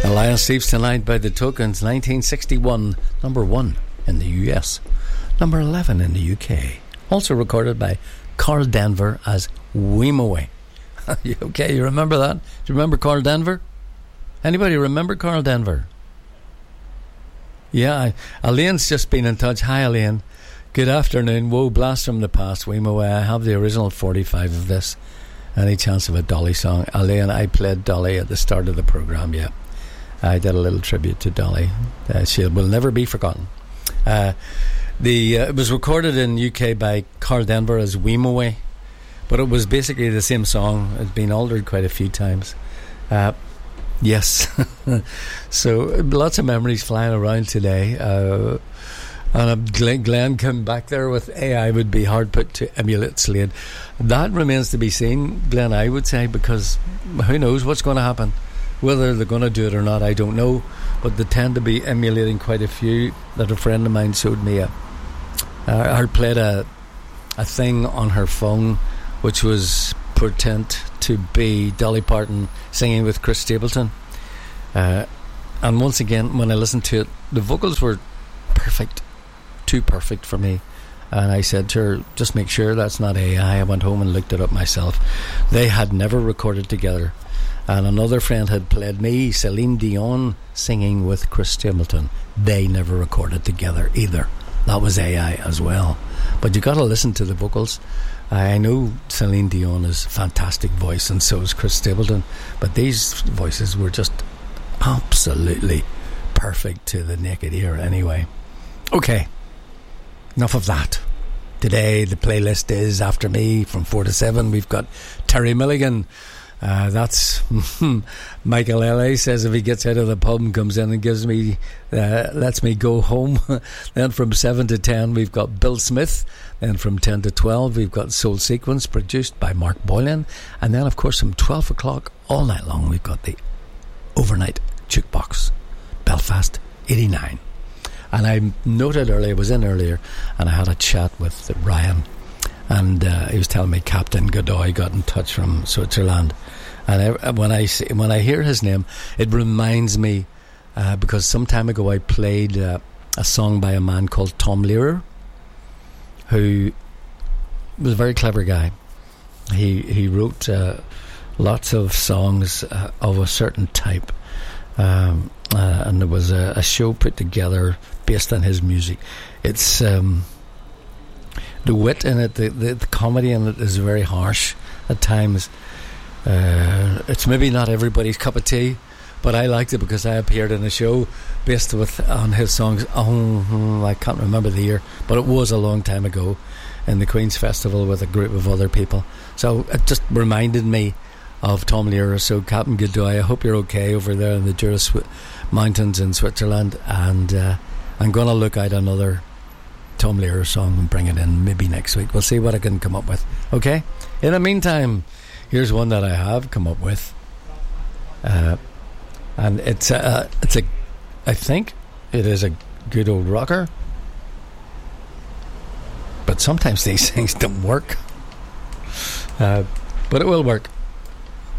Lion Sleeps Tonight by the Tokens, 1961, number 1 in the US, number 11 in the UK. Also recorded by Carl Denver as Weemoe. Okay, you remember that? Do you remember Carl Denver? Anybody remember Carl Denver? Yeah, Elaine's just been in touch. Hi, Elaine. Good afternoon. Whoa, blast from the past, Weemoe. I have the original 45 of this. Any chance of a Dolly song? Elaine, I played Dolly at the start of the programme, yeah. I did a little tribute to Dolly. She will never be forgotten. It was recorded in UK by Carl Denver as Weemoe, but it was basically the same song. It's been altered quite a few times. Yes. So lots of memories flying around today. And Glenn came back there with AI would be hard put to emulate Slade. That remains to be seen, Glenn, I would say, because who knows what's going to happen. Whether they're going to do it or not, I don't know. But they tend to be emulating quite a few. That a friend of mine showed me played a thing on her phone which was pretend to be Dolly Parton singing with Chris Stapleton. And once again, when I listened to it, the vocals were perfect. Too perfect for me. And I said to her, just make sure that's not AI. I went home and looked it up myself. They had never recorded together. And another friend had played me Celine Dion singing with Chris Stapleton. They never recorded together either. That was AI as well. But you got to listen to the vocals. I know Celine Dion has a fantastic voice, and so is Chris Stapleton, but these voices were just absolutely perfect to the naked ear anyway. Okay, enough of that. Today the playlist is After Me from 4 to 7. We've got Terry Milligan. That's Michael L.A. says if he gets out of the pub and comes in and gives me lets me go home. Then from 7 to 10 we've got Bill Smith. Then from 10 to 12 we've got Soul Sequence produced by Mark Boylan. And then of course from 12 o'clock all night long we've got the Overnight Jukebox, Belfast 89. And I noted earlier, I was in earlier and I had a chat with Ryan, and he was telling me Captain Godoy got in touch from Switzerland. And when I hear his name, it reminds me because some time ago I played a song by a man called Tom Lehrer, who was a very clever guy. He wrote lots of songs of a certain type, and there was a show put together based on his music. It's the wit in it, the comedy in it is very harsh at times. It's maybe not everybody's cup of tea, but I liked it because I appeared in a show based on his songs. I can't remember the year, but it was a long time ago in the Queen's Festival with a group of other people. So it just reminded me of Tom Lehrer. So Captain Godoy, I hope you're okay over there in the Jura Mountains in Switzerland, and I'm going to look out another Tom Lehrer song and bring it in maybe next week. We'll see what I can come up with. Okay? In the meantime, here's one that I have come up with, and it's a I think it is a good old rocker, but sometimes these things don't work, but it will work.